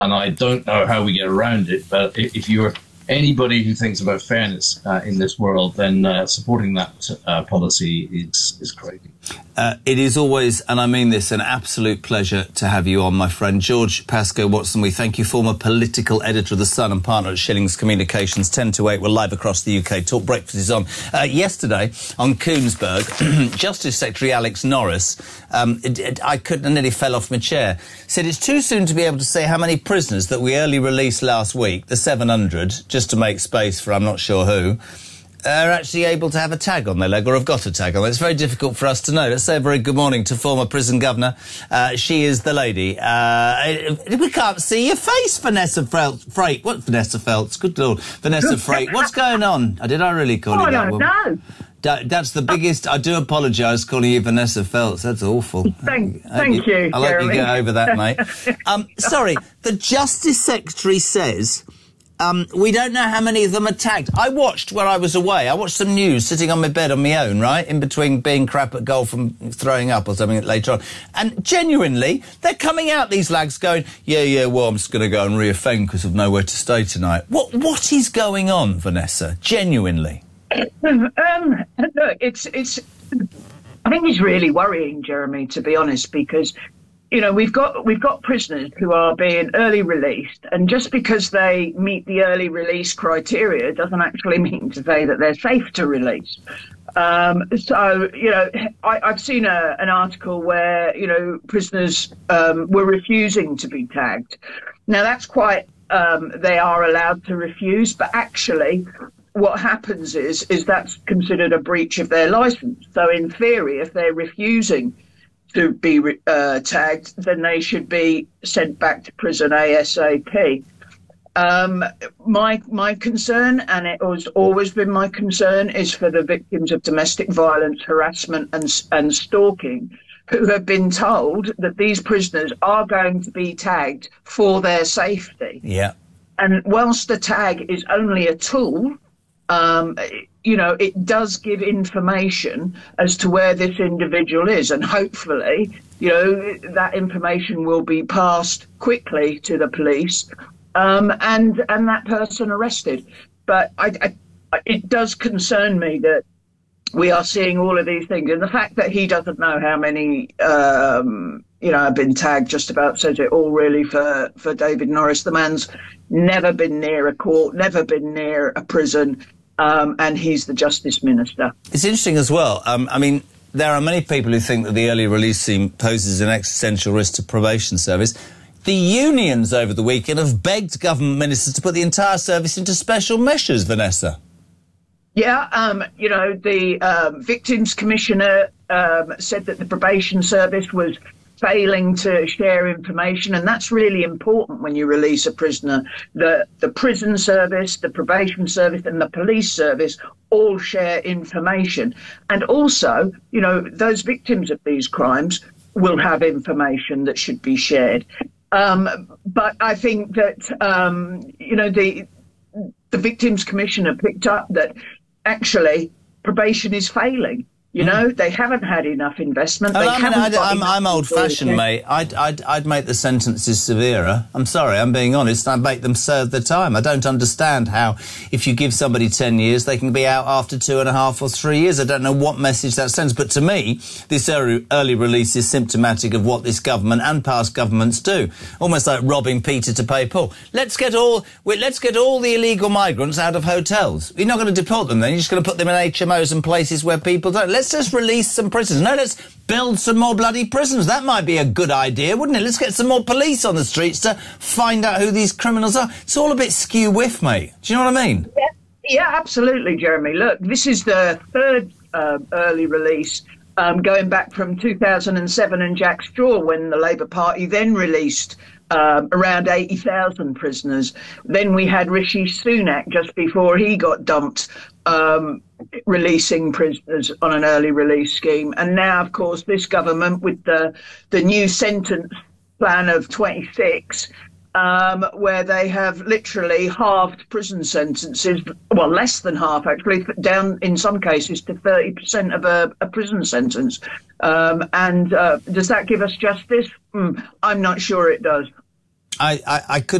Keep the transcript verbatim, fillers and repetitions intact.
and I don't know how we get around it, but if you're anybody who thinks about fairness uh, in this world, then uh, supporting that uh, policy is, is crazy. Uh, it is always, and I mean this, an absolute pleasure to have you on, my friend. George Pascoe-Watson, we thank you, former political editor of The Sun and partner at Schillings Communications. ten to eight, we're live across the U K. Talk Breakfast is on. Uh, yesterday, on Koonsberg, Justice Secretary Alex Norris, um, it, it, I couldn't, I nearly fell off my chair, said it's too soon to be able to say how many prisoners that we early released last week, the seven hundred, just to make space for I'm not sure who, are actually able to have a tag on their leg or have got a tag on. It's very difficult for us to know. Let's say a very good morning to former prison governor. Uh, she is the lady. Uh, we can't see your face, Vanessa Freight. What, Vanessa Feltz? Good Lord. Vanessa Freight. What's going on? Uh, did I really call oh, you that? I don't know. That, that's the biggest. I do apologise calling you Vanessa Feltz. That's awful. Thank, thank you, you I'll let you get over that, mate. um, sorry. The Justice Secretary says... Um, we don't know how many of them are tagged. I watched where I was away. I watched some news sitting on my bed on my own, right, in between being crap at golf and throwing up or something later on. And genuinely, they're coming out, these lags, going, yeah, yeah, well, I'm just going to go and reoffend because I've nowhere to stay tonight. What, what is going on, Vanessa? Genuinely. Um, look, it's, it's, I think it's really worrying, Jeremy, to be honest, because... You know, we've got we've got prisoners who are being early released, and just because they meet the early release criteria doesn't actually mean to say that they're safe to release. Um, so, you know, I, I've seen a, an article where, you know, prisoners um, were refusing to be tagged. Now, that's quite, um, they are allowed to refuse, but actually what happens is, is that's considered a breach of their licence. So in theory, if they're refusing to be uh, tagged, then they should be sent back to prison ASAP. Um, my my concern, and it has always been my concern, is for the victims of domestic violence, harassment and, and stalking, who have been told that these prisoners are going to be tagged for their safety. Yeah. And whilst the tag is only a tool, um, you know, it does give information as to where this individual is. And hopefully, you know, that information will be passed quickly to the police um, and and that person arrested. But I, I, it does concern me that we are seeing all of these things. And the fact that he doesn't know how many, um, you know, have been tagged just about says it all, really, for, for David Norris. The man's never been near a court, never been near a prison. Um, and he's the Justice Minister. It's interesting as well. Um, I mean, there are many people who think that the early release scheme poses an existential risk to probation service. The unions over the weekend have begged government ministers to put the entire service into special measures, Vanessa. Yeah, um, you know, the um, Victims Commissioner um, said that the probation service was failing to share information, and that's really important when you release a prisoner. The the prison service, the probation service and the police service all share information. And also, you know, those victims of these crimes will have information that should be shared. Um, but I think that, um, you know, the the Victims Commissioner picked up that actually probation is failing. You know, mm. they haven't had enough investment. They I mean, haven't I'd, I'm, I'm old-fashioned, yeah. mate. I'd, I'd, I'd make the sentences severer. I'm sorry, I'm being honest. I'd make them serve their time. I don't understand how, if you give somebody ten years, they can be out after two and a half or three years. I don't know what message that sends. But to me, this early, early release is symptomatic of what this government and past governments do. Almost like robbing Peter to pay Paul. Let's get all, let's get all the illegal migrants out of hotels. You're not going to deport them then. You're just going to put them in H M Os and places where people don't. Let's just release some prisoners. No, let's build some more bloody prisons. That might be a good idea, wouldn't it? Let's get some more police on the streets to find out who these criminals are. It's all a bit skew-whiff, mate. Do you know what I mean? Yeah, yeah, absolutely, Jeremy. Look, this is the third uh, early release um, going back from two thousand seven and Jack Straw, when the Labour Party then released Um, around eighty thousand prisoners. Then we had Rishi Sunak just before he got dumped, um, releasing prisoners on an early release scheme. And now, of course, this government with the, the new sentence plan of twenty-six, um, where they have literally halved prison sentences, well, less than half, actually, down in some cases to thirty percent of a, a prison sentence. Um, and uh, does that give us justice? Mm, I'm not sure it does. I, I, I could